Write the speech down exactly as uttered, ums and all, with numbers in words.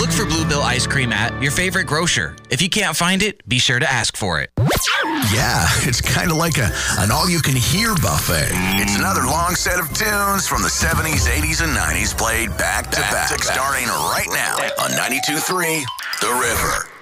Look for Bluebell ice cream at your favorite grocer. If you can't find it, be sure to ask for it. Yeah, it's kind of like a an all-you-can-hear buffet. It's another long set of tunes from the seventies, eighties, and nineties played back to back, starting right now on ninety-two point three The River.